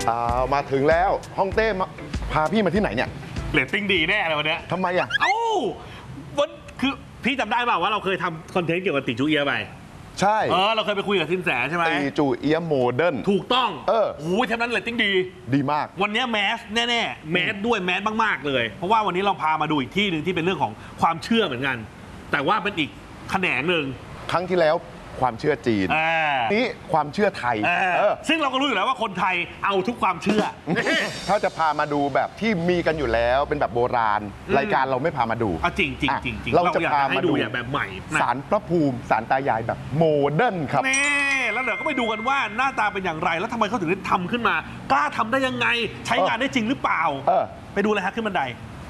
มาถึงแล้วฮ่องเต้พาพี่มาที่ไหนเนี่ยเรตติ้งดีแน่เลยวันนี้ทำไมอ่ะวันคือพี่จำได้เปล่าว่าเราเคยทำคอนเทนต์เกี่ยวกับติจูเอียไปใช่เราเคยไปคุยกับสินแสใช่ไหมติจูเอียโมเดิร์นถูกต้องโอ้โหเทปนั้นเรตติ้งดีมากวันนี้แมสแน่ๆแมสด้วยแมสมากๆเลยเพราะว่าวันนี้เราพามาดูอีกที่หนึ่งที่เป็นเรื่องของความเชื่อเหมือนกันแต่ว่าเป็นอีกแขนงหนึ่งครั้งที่แล้วความเชื่อจีนนี้ความเชื่อไทยซึ่งเราก็รู้อยู่แล้วว่าคนไทยเอาทุกความเชื่อถ้าจะพามาดูแบบที่มีกันอยู่แล้วเป็นแบบโบราณรายการเราไม่พามาดูจริงเราจะพามาดูแบบใหม่ศาลพระภูมิศาลตายายแบบโมเดิร์นครับนี่แล้วเดี๋ยวก็ไปดูกันว่าหน้าตาเป็นอย่างไรแล้วทำไมเขาถึงได้ทำขึ้นมากล้าทำได้ยังไงใช้งานได้จริงหรือเปล่าไปดูเลยฮะขึ้นบันได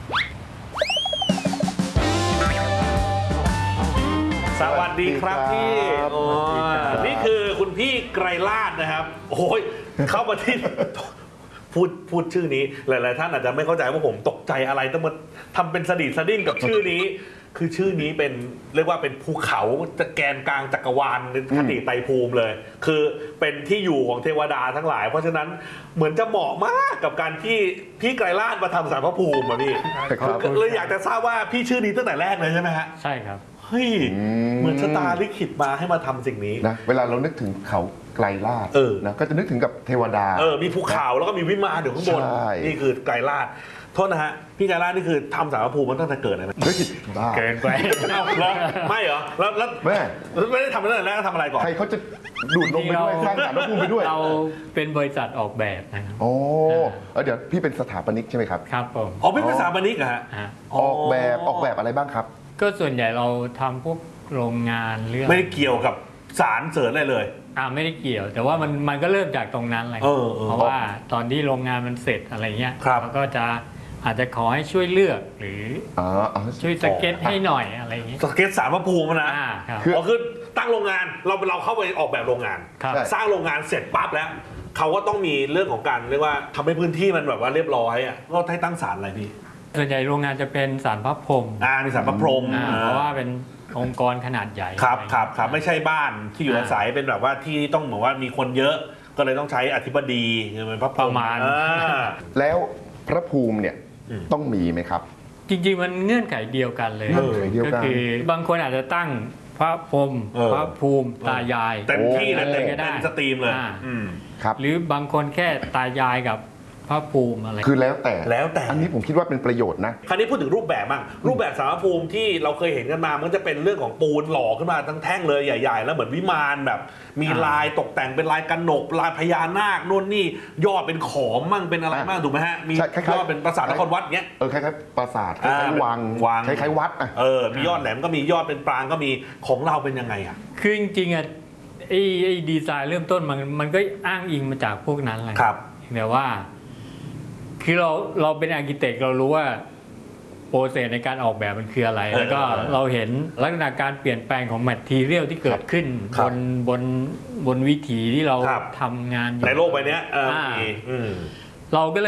สวัสดีครับพี่นี่คือคุณพี่ไกรลาศนะครับโอ้ยเข้ามาที่พูดชื่อนี้หลายๆท่านอาจจะไม่เข้าใจว่าผมตกใจอะไรต้องมาทำเป็นสะดิดสะดิ้งกับชื่อนี้คือชื่อนี้เป็นเรียกว่าเป็นภูเขาแกนกลางจักรวาลคติไตรภูมิเลยคือเป็นที่อยู่ของเทวดาทั้งหลายเพราะฉะนั้นเหมือนจะเหมาะมากกับการที่พี่ไกรลาศมาทำศาลพระภูมิพี่เลยอยากจะทราบว่าพี่ชื่อนี้ตั้งแต่แรกเลยใช่ไหมฮะใช่ครับเฮ้ยเหมือนชะตาลิขิตมาให้มาทำสิ่งนี้นะเวลาเรานึกถึงเขาไกรลาศนะก็จะนึกถึงกับเทวดามีภูเขาแล้วก็มีวิมานอยู่ข้างบนนี่คือไกรลาศโทษนะฮะพี่ไกรลาศนี่คือทำศาลพระภูมิมันตั้งแต่เกิดเลยไหมเกินไปไม่เหรอแล้วไม่ได้ทำตั้งแต่แรกทำอะไรก่อนใครเขาจะดูดลงไปด้วยสร้างศาลพระภูมิไปด้วยเราเป็นบริษัทออกแบบนะครับโอ้เดี๋ยวพี่เป็นสถาปนิกใช่ไหมครับครับผมเป็นสถาปนิกเหรอฮะออกแบบอะไรบ้างครับก็ส่วนใหญ่เราทำพวกโรงงานเรื่องไม่ได้เกี่ยวกับสารเสริญอะไรเลยไม่ได้เกี่ยวแต่ว่ามันก็เริ่มจากตรงนั้นเลยเพราะว่าตอนที่โรงงานมันเสร็จอะไรเงี้ยเราก็จะอาจจะขอให้ช่วยเลือกหรือช่วยสเก็ตให้หน่อยอะไรอย่างเงี้ยสเก็ตศาลพระภูมินะคือตั้งโรงงานเราเข้าไปออกแบบโรงงานสร้างโรงงานเสร็จปั๊บแล้วเขาก็ต้องมีเรื่องของการเรียกว่าทำให้พื้นที่มันแบบว่าเรียบร้อยก็ให้ตั้งศาลอะไรพี่ส่วนใหญ่โรงงานจะเป็นศาลพระพรหมมีศาลพระพรหมเพราะว่าเป็นองค์กรขนาดใหญ่ครับไม่ใช่บ้านที่อยู่อาศัยเป็นแบบว่าที่ต้องเหมือนว่ามีคนเยอะก็เลยต้องใช้อธิบดีเป็นพระพรหมแล้วพระภูมิเนี่ยต้องมีไหมครับจริงๆมันเงื่อนไขเดียวกันเลยก็คือบางคนอาจจะตั้งพระพรหมพระภูมิตายายเต็มที่เลยก็ได้สตรีมเลยหรือบางคนแค่ตายายกับพระภูมิอะไรคือแล้วแต่อันนี้ผมคิดว่าเป็นประโยชน์นะคราวนี้พูดถึงรูปแบบบ้างรูปแบบศาลพระภูมิที่เราเคยเห็นกันมามันจะเป็นเรื่องของปูนหล่อขึ้นมาทั้งแท่งเลยใหญ่ๆแล้วเหมือนวิมานแบบมีลายตกแต่งเป็นลายกระหนกลายพญานาคนู่นนี่ยอดเป็นขอมมั่งเป็นอะไรมั่งถูกไหมฮะมียอดเป็นปราสาทนครวัดเงี้ยคล้ายๆปราสาทคล้ายๆวังคล้ายๆวัดมียอดแหลมก็มียอดเป็นปรางก็มีของเราเป็นยังไงคือจริงๆไอ้ดีไซน์เริ่มต้นมันก็อ้างอิงมาจากพวกนั้นแหละครับแต่ว่าคือเราเป็นอาร์คิเทคเรารู้ว่าโปรเซสในการออกแบบมันคืออะไรแล้วก็เราเห็นลักษณะการเปลี่ยนแปลงของแมททีเรียลที่เกิดขึ้นบนวิถีที่เราทำงานอยู่ในโลกใบนี้เราก็เลย